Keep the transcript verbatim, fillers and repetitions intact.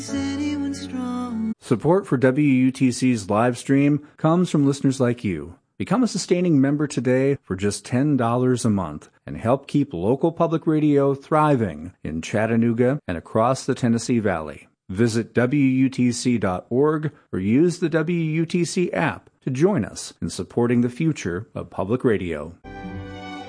Support for W U T C's live stream comes from listeners like you. Become a sustaining member today for just ten dollars a month and help keep local public radio thriving in Chattanooga and across the Tennessee Valley. Visit W U T C dot org or use the W U T C app to join us in supporting the future of public radio.